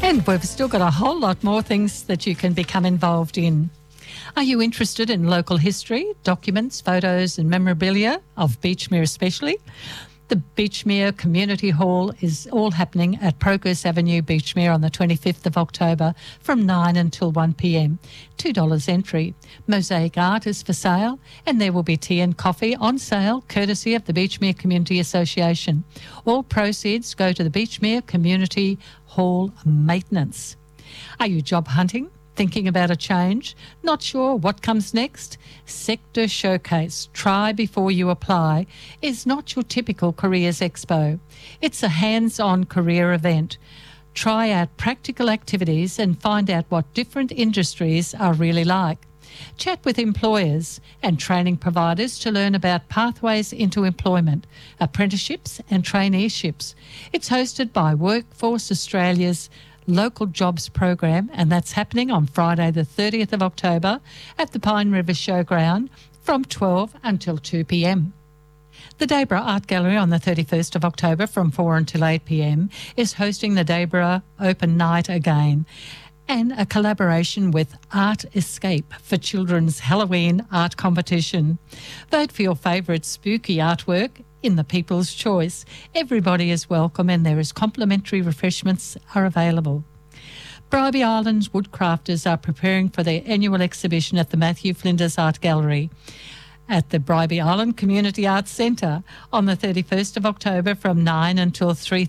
And we've still got a whole lot more things that you can become involved in. Are you interested in local history, documents, photos and memorabilia of Beachmere especially? The Beachmere Community Hall is all happening at Progress Avenue, Beachmere on the 25th of October from 9 until 1 p.m. $2 entry. Mosaic art is for sale and there will be tea and coffee on sale courtesy of the Beachmere Community Association. All proceeds go to the Beachmere Community Hall maintenance. Are you job hunting? Thinking about a change? Not sure what comes next? Sector Showcase, Try Before You Apply, is not your typical careers expo. It's a hands-on career event. Try out practical activities and find out what different industries are really like. Chat with employers and training providers to learn about pathways into employment, apprenticeships and traineeships. It's hosted by Workforce Australia's Local Jobs Program, and that's happening on Friday the 30th of October at the Pine River Showground from 12 until 2 p.m. The Deborah Art Gallery on the 31st of October from 4 until 8 p.m. is hosting the Deborah Open Night again, and a collaboration with Art Escape for children's Halloween art competition. Vote for your favourite spooky artwork in the People's Choice. Everybody is welcome and there is complimentary refreshments are available. Bribie Island's woodcrafters are preparing for their annual exhibition at the Matthew Flinders Art Gallery at the Bribie Island Community Arts Centre on the 31st of October from 9 until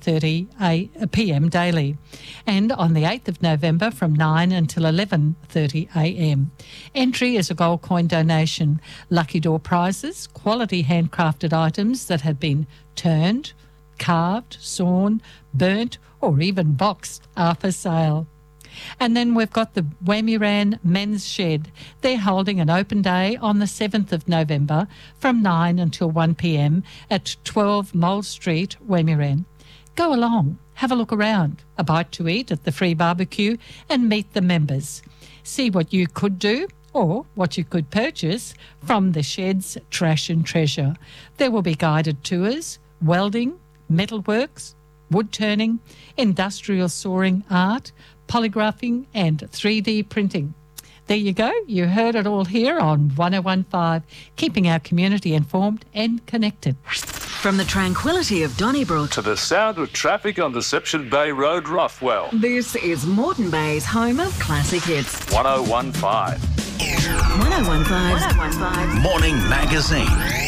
3:30 p.m. daily, and on the 8th of November from 9 until 11:30 a.m. Entry is a gold coin donation. Lucky door prizes, quality handcrafted items that have been turned, carved, sawn, burnt or even boxed are for sale. And then we've got the Wamuran Men's Shed. They're holding an open day on the 7th of November from 9 until 1 p.m. at 12 Mole Street, Wamuran. Go along, have a look around, a bite to eat at the free barbecue and meet the members. See what you could do or what you could purchase from the shed's trash and treasure. There will be guided tours, welding, metalworks, wood turning, industrial sawing art, polygraphing and 3D printing. There you go. You heard it all here on 101.5, keeping our community informed and connected. From the tranquility of Donnybrook to the sound of traffic on Deception Bay Road, Roughwell. This is Moreton Bay's home of classic hits. 101.5. 101.5. Morning Magazine.